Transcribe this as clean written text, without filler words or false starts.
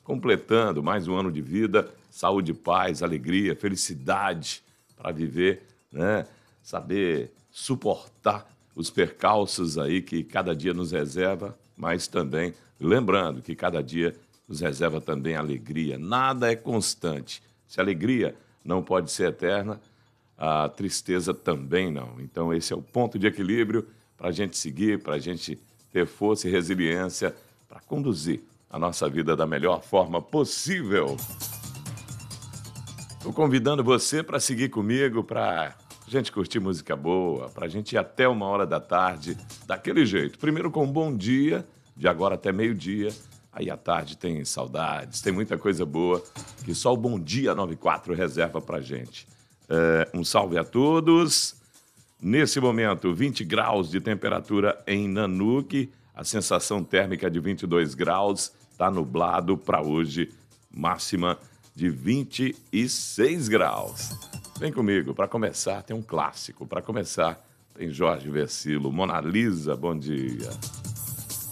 completando mais um ano de vida, saúde, paz, alegria, felicidade para viver, né? Saber suportar os percalços aí que cada dia nos reserva, mas também lembrando que cada dia nos reserva também alegria. Nada é constante. Se a alegria não pode ser eterna, a tristeza também não. Então esse é o ponto de equilíbrio para a gente seguir, para a gente ter força e resiliência para conduzir a nossa vida da melhor forma possível. Estou convidando você para seguir comigo, para a gente curtir música boa, para a gente ir até 1h da tarde, daquele jeito. Primeiro com um bom dia, de agora até meio-dia. Aí à tarde tem saudades, tem muita coisa boa que só o Bom Dia 94 reserva para a gente. Um salve a todos. Nesse momento, 20 graus de temperatura em Nanuque, a sensação térmica de 22 graus, está nublado para hoje, máxima de 26 graus. Vem comigo, para começar tem um clássico, para começar tem Jorge Vercillo, Mona Lisa, bom dia.